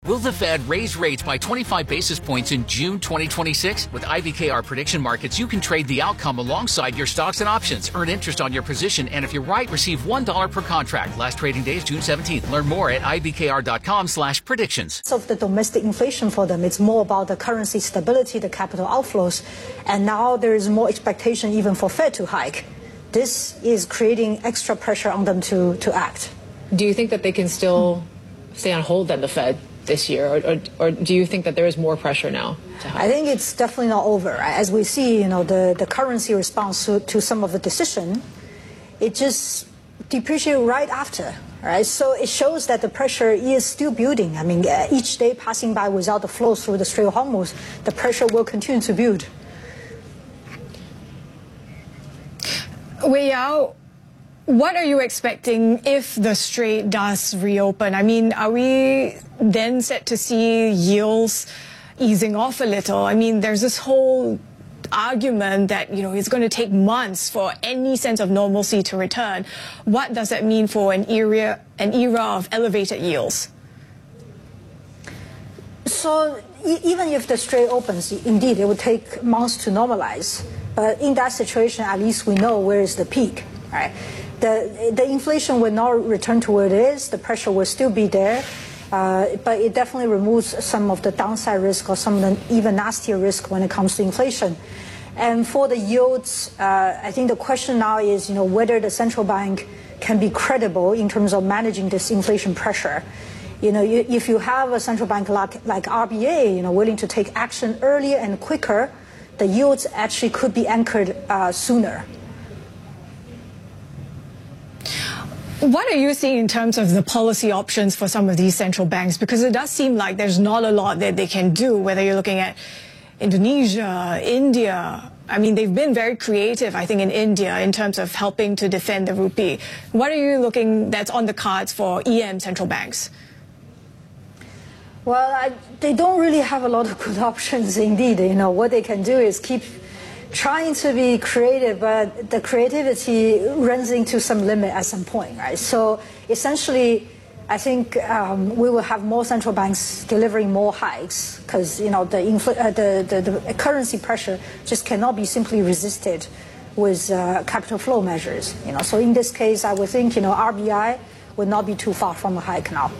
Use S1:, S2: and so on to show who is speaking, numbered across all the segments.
S1: Will the Fed raise rates by 25 basis points in June 2026? With IBKR Prediction Markets, you can trade the outcome alongside your stocks and options. Earn interest on your position, and if you're right, receive $1 per contract. Last trading day is June 17th. Learn more at ibkr.com/predictions.
S2: Of the domestic inflation for them, it's more about the currency stability, the capital outflows, and now there is more expectation even for Fed to hike. This is creating extra pressure on them to act.
S3: Do you think that they can still stay on hold then, the Fed, this year, or do you think that there is more pressure now?
S2: I think it's definitely not over. As we see, the currency response to some of the decision, it just depreciated right after. Right? So it shows that the pressure is still building. I mean, each day passing by without the flow through the Strait of Hormuz, the pressure will continue to build.
S4: Wei Yao, what are you expecting if the Strait does reopen? I mean, are we then set to see yields easing off a little? I mean, there's this whole argument that, it's going to take months for any sense of normalcy to return. What does that mean for an era of elevated yields?
S2: So even if the Strait opens, indeed, it would take months to normalize. But in that situation, at least we know where is the peak, right? The inflation will not return to where it is. The pressure will still be there. But it definitely removes some of the downside risk or some of the even nastier risk when it comes to inflation. And for the yields, I think the question now is, whether the central bank can be credible in terms of managing this inflation pressure. If you have a central bank like RBA, willing to take action earlier and quicker, the yields actually could be anchored sooner.
S4: What are you seeing in terms of the policy options for some of these central banks? Because it does seem like there's not a lot that they can do, whether you're looking at Indonesia, India. I mean, they've been very creative, I think, in India in terms of helping to defend the rupee. What are you looking that's on the cards for EM central banks?
S2: Well, they don't really have a lot of good options indeed. What they can do is keep trying to be creative, but the creativity runs into some limit at some point, right? So essentially, I think we will have more central banks delivering more hikes because the currency pressure just cannot be simply resisted with capital flow measures. So in this case, I would think RBI would not be too far from a hike now.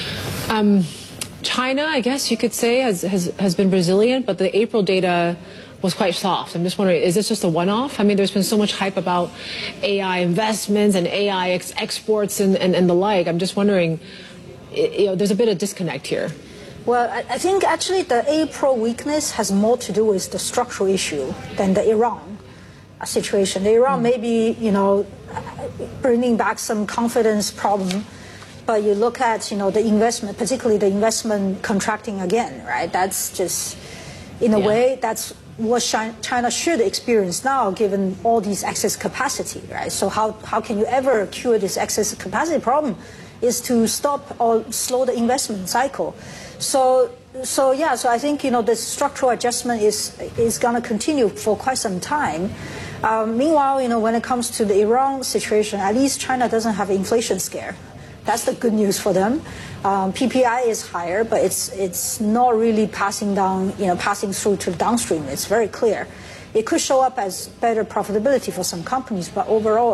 S3: China, I guess you could say, has been resilient, but the April data was quite soft. I'm just wondering, is this just a one-off? I mean, there's been so much hype about AI investments and AI exports and the like. I'm just wondering, there's a bit of disconnect here.
S2: Well, I think actually the April weakness has more to do with the structural issue than the Iran situation. The Iran may be, bringing back some confidence problem, but you look at, the investment, particularly the investment contracting again, right? That's just, in a way, that's what China should experience now, given all these excess capacity, right? So how can you ever cure this excess capacity problem is to stop or slow the investment cycle. So I think, the structural adjustment is going to continue for quite some time. Meanwhile, when it comes to the Iran situation, at least China doesn't have an inflation scare. That's the good news for them. PPI is higher, but it's not really passing through to the downstream. It's very clear. It could show up as better profitability for some companies, but overall,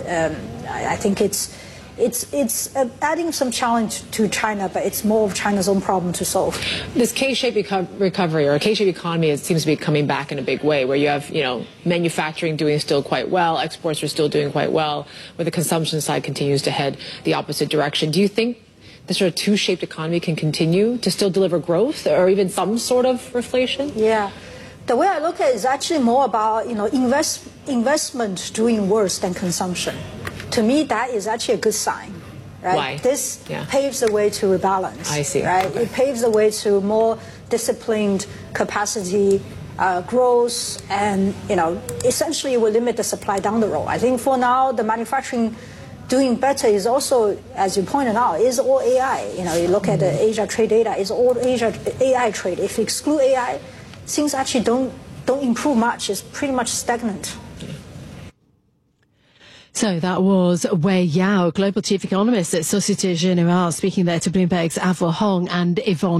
S2: I think it's adding some challenge to China, but it's more of China's own problem to solve.
S3: This K-shaped recovery or K-shaped economy, it seems to be coming back in a big way, where you have, manufacturing doing still quite well, exports are still doing quite well, where the consumption side continues to head the opposite direction. Do you think the sort of two-shaped economy can continue to still deliver growth or even some sort of reflation?
S2: Yeah. The way I look at it is actually more about, investment doing worse than consumption. To me, that is actually a good sign, right?
S3: Why?
S2: This paves the way to rebalance.
S3: I see.
S2: Right?
S3: Okay.
S2: It paves the way to more disciplined capacity growth, and essentially it will limit the supply down the road. I think for now, the manufacturing doing better is also, as you pointed out, is all AI. You look at the Asia trade data, it's all Asia AI trade. If you exclude AI, things actually don't improve much. It's pretty much stagnant.
S5: So that was Wei Yao, Global Chief Economist at Societe Generale, speaking there to Bloomberg's Avril Hong and Yvonne